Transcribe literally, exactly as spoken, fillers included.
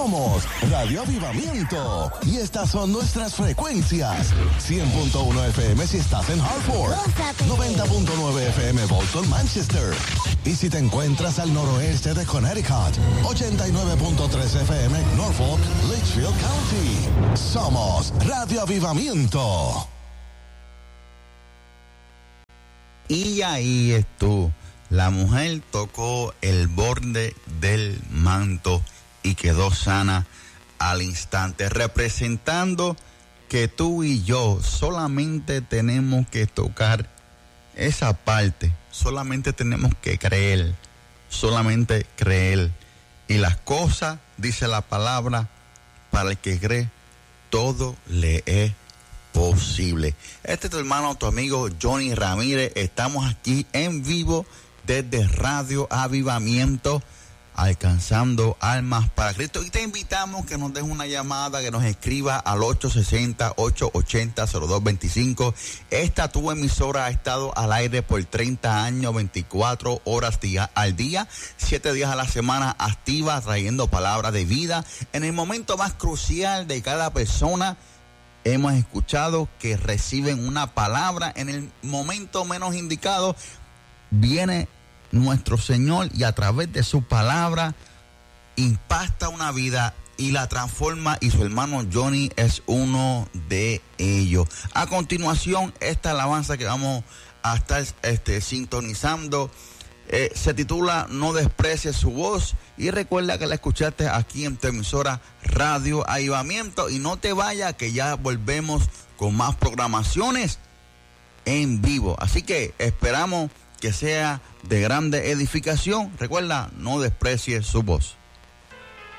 Somos Radio Avivamiento y estas son nuestras frecuencias. cien punto uno F M si estás en Hartford, noventa punto nueve F M Boston, Manchester. Y si te encuentras al noroeste de Connecticut, ochenta y nueve punto tres F M Norfolk, Litchfield County. Somos Radio Avivamiento. Y ahí estuvo. La mujer tocó el borde del manto y quedó sana al instante, representando que tú y yo solamente tenemos que tocar esa parte, solamente tenemos que creer, solamente creer. Y las cosas, dice la palabra, para el que cree, todo le es posible. Este es tu hermano, tu amigo Johnny Ramírez. Estamos aquí en vivo desde Radio Avivamiento, alcanzando almas para Cristo. Y te invitamos que nos des una llamada, que nos escriba al ocho seis cero, ocho ocho cero, cero dos dos cinco. Esta tu emisora ha estado al aire por treinta años, veinticuatro horas día, al día, siete días a la semana, activa, trayendo palabras de vida. En el momento más crucial de cada persona, hemos escuchado que reciben una palabra. En el momento menos indicado, viene nuestro Señor y a través de su palabra impacta una vida y la transforma, y su hermano Johnny es uno de ellos. A continuación, esta alabanza que vamos a estar este, sintonizando eh, se titula No desprecies su voz, y recuerda que la escuchaste aquí en tu emisora Radio Avivamiento. Y no te vayas, que ya volvemos con más programaciones en vivo, así que esperamos que sea de grande edificación. Recuerda, no desprecies su voz.